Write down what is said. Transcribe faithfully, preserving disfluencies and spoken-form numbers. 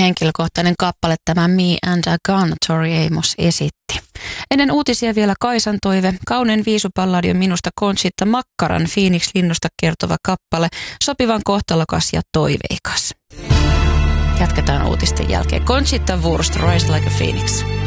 henkilökohtainen kappale tämä Me and a Gun Tori Amos esitti. Ennen uutisia vielä Kaisan toive. Kaunein viisupalladi on minusta Conchita Makkaran Phoenix-linnusta kertova kappale, sopivan kohtalokas ja toiveikas. Jatketaan uutisten jälkeen. Conchita Wurst, Rise Like a Phoenix.